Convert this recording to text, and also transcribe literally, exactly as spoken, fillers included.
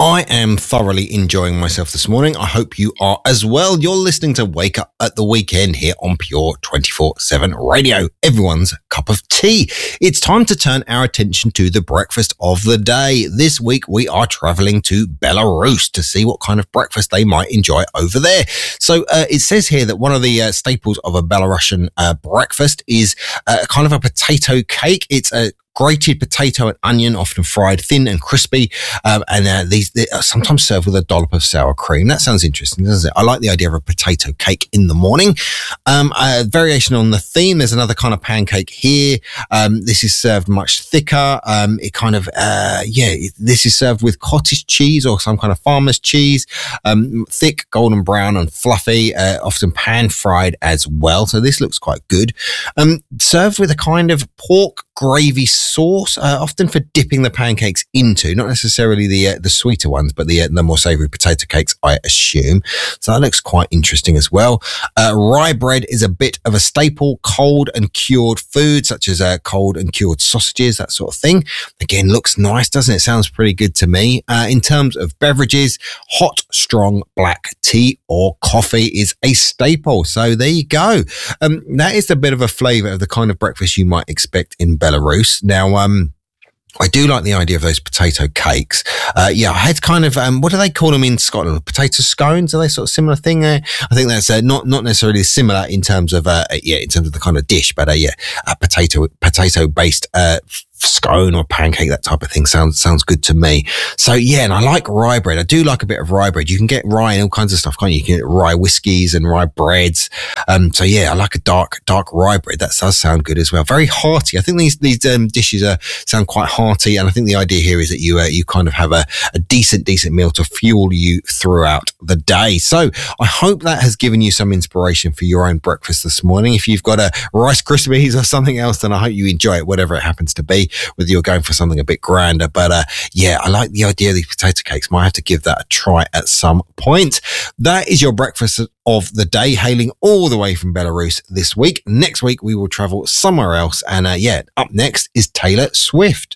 I am thoroughly enjoying myself this morning. I hope you are as well. You're listening to Wake Up at the Weekend here on Pure twenty-four seven Radio, everyone's cup of tea. It's time to turn our attention to the breakfast of the day. This week, we are traveling to Belarus to see what kind of breakfast they might enjoy over there. So uh, it says here that one of the uh, staples of a Belarusian uh, breakfast is uh, kind of a potato cake. It's a grated potato and onion, often fried thin and crispy, um, and uh, these they are sometimes served with a dollop of sour cream. That sounds interesting, doesn't it? I like the idea of a potato cake in the morning. Um, a variation on the theme, there's another kind of pancake here. Um, this is served much thicker. Um, it kind of, uh, yeah, this is served with cottage cheese or some kind of farmer's cheese, um, thick, golden brown and fluffy, uh, often pan fried as well. So this looks quite good. Um, served with a kind of pork gravy sauce, uh, often for dipping the pancakes into, not necessarily the uh, the sweeter ones, but the uh, the more savoury potato cakes, I assume. So that looks quite interesting as well. Uh, rye bread is a bit of a staple, cold and cured food, such as uh, cold and cured sausages, that sort of thing. Again, looks nice, doesn't it? Sounds pretty good to me. Uh, in terms of beverages, hot, strong black tea or coffee is a staple. So there you go. Um, that is a bit of a flavour of the kind of breakfast you might expect in Belarus. Now, um, I do like the idea of those potato cakes. Uh, yeah, I had kind of, um, what do they call them in Scotland? Potato scones? Are they sort of similar thing there? I think that's uh, not not necessarily similar in terms of, uh, yeah, in terms of the kind of dish, but uh, yeah, a potato potato based uh, scone or pancake, that type of thing sounds sounds good to me. So yeah, and I like rye bread. I do like a bit of rye bread. You can get rye and all kinds of stuff, can't you? You can get rye whiskies and rye breads. Um, so yeah, I like a dark dark rye bread. That does sound good as well. Very hearty. I think these these um, dishes are sound quite hearty, and I think the idea here is that you uh, you kind of have a, a decent decent meal to fuel you throughout the day. So I hope that has given you some inspiration for your own breakfast this morning. If you've got a Rice Krispies or something else, then I hope you enjoy it, whatever it happens to be, whether you're going for something a bit grander. But uh, yeah, I like the idea of these potato cakes. Might have to give that a try at some point. That is your breakfast of the day, hailing all the way from Belarus this week. Next week, we will travel somewhere else. And uh, yeah, up next is Taylor Swift.